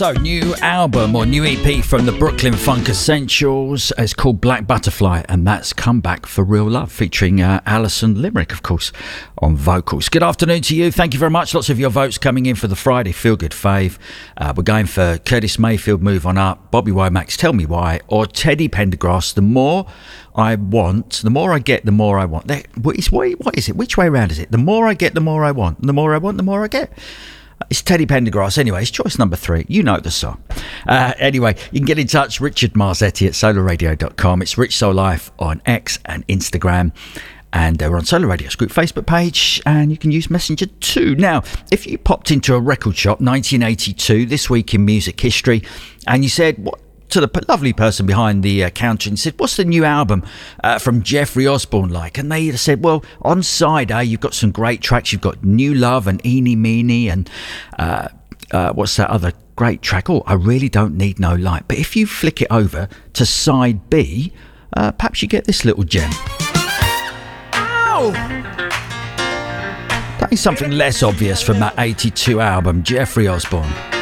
So, new album or new EP from the Brooklyn Funk Essentials. It's called Black Butterfly, and that's Come Back for Real Love, featuring Alison Limerick, of course, on vocals. Good afternoon to you. Thank you very much. Lots of your votes coming in for the Friday Feel Good Fave. We're going for Curtis Mayfield, Move On Up, Bobby Womack's Tell Me Why, or Teddy Pendergrass, The More I Want, the more I get, the more I want. What is it? Which way around is it? The more I get, the more I want. The more I want, the more I get. It's Teddy Pendergrass. Anyway, it's choice number 3. You know the song. Anyway, you can get in touch, Richard Marzetti at solarradio.com. It's Rich Soul Life on X and Instagram. And we're on Solar Radio's group Facebook page, and you can use Messenger too. Now, if you popped into a record shop, 1982, this week in music history, and you said, what? To the lovely person behind the counter, and said, what's the new album from Jeffrey Osborne like? And they said, well, on side A, you've got some great tracks. You've got New Love and Eeny Meeny and what's that other great track? Oh, I Really Don't Need No Light. But if you flick it over to side B, perhaps you get this little gem. Ow! That is something less obvious from that 82 album, Jeffrey Osborne.